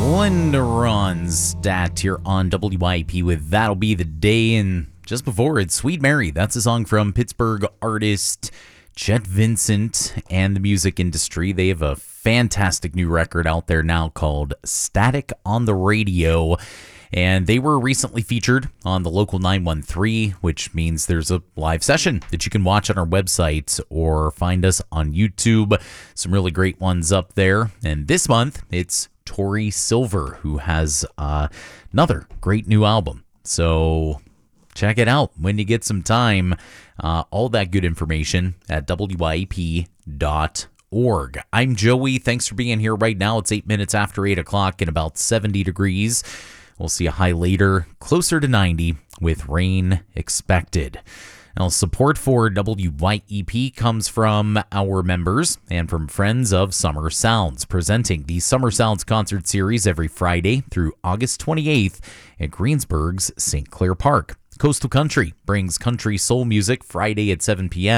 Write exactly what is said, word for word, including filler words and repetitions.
Linda Ronstadt here on W I P with That'll Be the Day, and just before it, Sweet Mary. That's a song from Pittsburgh artist Chet Vincent and the music industry. They have a fantastic new record out there now called Static on the Radio, and they were recently featured on the local nine one three, which means there's a live session that you can watch on our website or find us on YouTube. Some really great ones up there. And this month, it's Tori Silver, who has uh, another great new album. So check it out when you get some time. Uh, all that good information at W I P dot org. I'm Joey. Thanks for being here right now. It's eight minutes after eight o'clock and about seventy degrees. We'll see a high later, closer to ninety, with rain expected. Now, support for W Y E P comes from our members and from friends of Summer Sounds, presenting the Summer Sounds concert series every Friday through August twenty-eighth at Greensburg's Saint Clair Park. Coastal Country brings country soul music Friday at seven p.m.